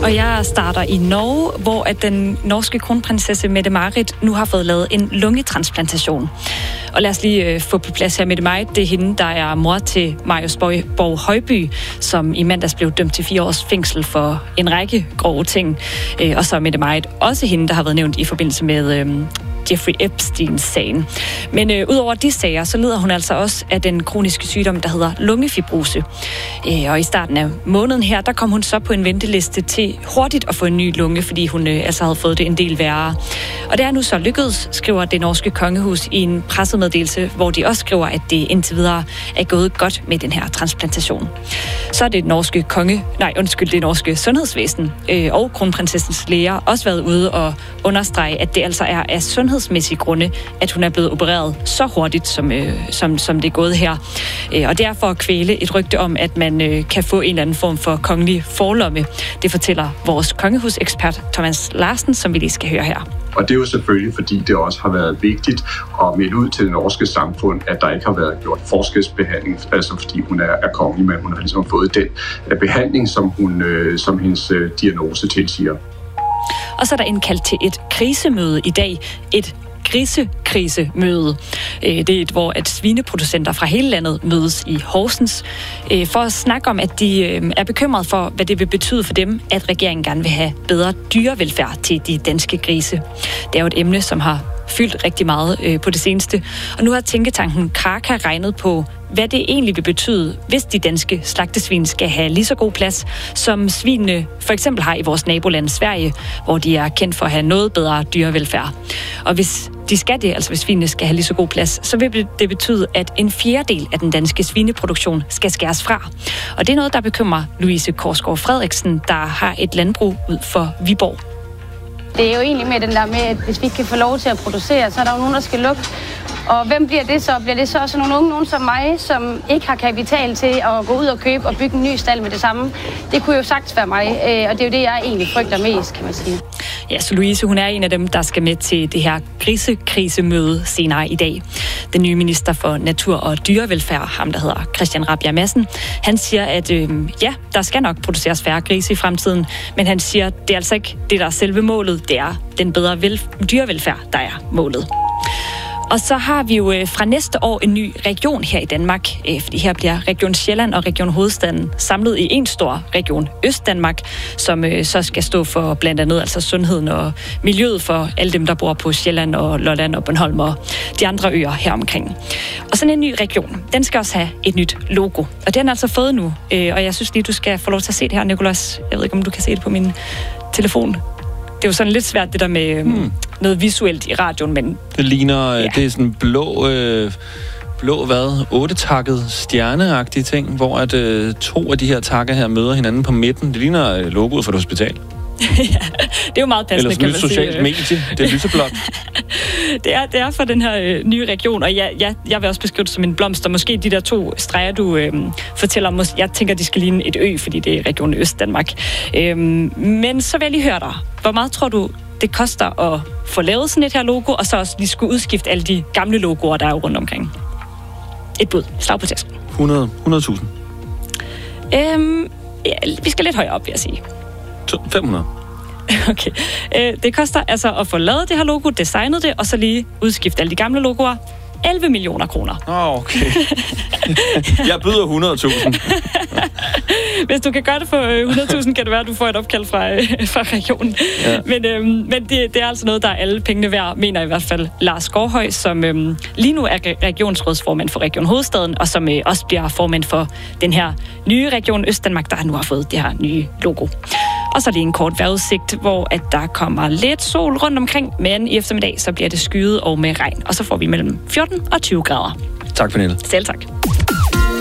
Og jeg starter i Norge, hvor at den norske kronprinsesse Mette-Marit nu har fået lavet en lungetransplantation. Og lad os lige få på plads her. Mette-Marit, det er hende, der er mor til Marius Borg Højby, som i mandags blev dømt til 4 års fængsel for en række grove ting. Og så er Mette-Marit også hende, der har været nævnt i forbindelse med Jeffrey Epstein-sagen. Men udover de sager, så lider hun altså også af den kroniske sygdom, der hedder lungefibrose. Og i starten af måneden her, der kom hun så på en venteliste til hurtigt at få en ny lunge, fordi hun altså havde fået det en del værre. Og det er nu så lykkedes, skriver det norske kongehus i en pressemeddelelse, hvor de også skriver, at det indtil videre er gået godt med den her transplantation. Så er det norske sundhedsvæsen og kronprinsessens læger også været ude og understrege, at det altså er af sundhedsmæssige grunde, at hun er blevet opereret så hurtigt, som det er gået her. Og det er for at kvæle et rygte om, at man kan få en eller anden form for kongelig forlomme. Det fortæller vores kongehusekspert Thomas Larsen, som vi lige skal høre her. Og det er jo selvfølgelig, fordi det også har været vigtigt at melde ud til det norske samfund, at der ikke har været gjort forskelsbehandling, altså fordi hun er kongelig, men hun har ligesom fået den behandling, som hendes diagnose tilsiger. Og så er der indkaldt til et krisemøde i dag. Et grisekrisemøde. Det er hvor at svineproducenter fra hele landet mødes i Horsens for at snakke om, at de er bekymrede for, hvad det vil betyde for dem, at regeringen gerne vil have bedre dyrevelfærd til de danske grise. Det er jo et emne, som har fyldt rigtig meget på det seneste. Og nu har tænketanken Kraka regnet på, hvad det egentlig vil betyde, hvis de danske slagtesvin skal have lige så god plads, som svinene for eksempel har i vores naboland Sverige, hvor de er kendt for at have noget bedre dyrevelfærd. Og hvis de skal det, altså hvis svinene skal have lige så god plads, så vil det betyde, at 1/4 af den danske svineproduktion skal skæres fra. Og det er noget, der bekymrer Louise Korsgaard Frederiksen, der har et landbrug ud for Viborg. Det er jo egentlig med den der med, at hvis vi ikke kan få lov til at producere, så er der jo nogen, der skal lukke. Og hvem bliver det så? Bliver det så også nogen som mig, som ikke har kapital til at gå ud og købe og bygge en ny stald med det samme? Det kunne jo sagtens være mig, og det er jo det, jeg egentlig frygter mest, kan man sige. Ja, så Louise, hun er en af dem, der skal med til det her grisekrisemøde senere i dag. Den nye minister for natur og dyrevelfærd, ham der hedder Christian Rabjerg Madsen, han siger, at der skal nok produceres færre grise i fremtiden, men han siger, at det er altså ikke det, der er selve målet, det er den bedre dyrevelfærd, der er målet. Og så har vi jo fra næste år en ny region her i Danmark, fordi her bliver Region Sjælland og Region Hovedstaden samlet i en stor region, Østdanmark, som så skal stå for blandt andet altså sundheden og miljøet for alle dem, der bor på Sjælland og Lolland og Bornholm og de andre øer her omkring. Og sådan en ny region, den skal også have et nyt logo, og det har den altså fået nu. Og jeg synes lige, du skal få lov til at se det her, Nicolas. Jeg ved ikke, om du kan se det på min telefon. Det er jo sådan lidt svært, det der med noget visuelt i radioen, men... Det ligner, det er sådan blå 8-takket stjerneagtige ting, hvor at 2 af de her takker her møder hinanden på midten. Det ligner logoet for et hospital. Ja, det er jo meget passende, kan man sige. Eller socialt medie. Det er lyseblåt. det er for den her nye region, og jeg vil også beskrive det som en blomst, og måske de der 2 streger, du fortæller om, jeg tænker, de skal ligne et ø, fordi det er Region Østdanmark. Men så vil jeg lige høre dig. Hvor meget tror du, det koster at få lavet sådan et her logo, og så også lige skulle udskifte alle de gamle logoer, der er rundt omkring? Et bud. Slag på tasken. 100.000. Vi skal lidt højere op, vil jeg sige. 500. Okay. Det koster altså at få lavet det her logo, designet det, og så lige udskifte alle de gamle logoer. 11 millioner kroner. Okay. Jeg byder 100.000. Hvis du kan gøre det for 100.000, kan det være, at du får et opkald fra regionen. Ja. Men det er altså noget, der er alle pengene værd, mener i hvert fald Lars Gårdhøj, som lige nu er regionsrådsformand for Region Hovedstaden, og som også bliver formand for den her nye Region Østdanmark, der nu har fået det her nye logo. Og så lige en kort vejrudsigt, hvor at der kommer lidt sol rundt omkring, men i eftermiddag så bliver det skyet og med regn. Og så får vi mellem 14 og 20 grader. Tak, Pernille. Selv tak.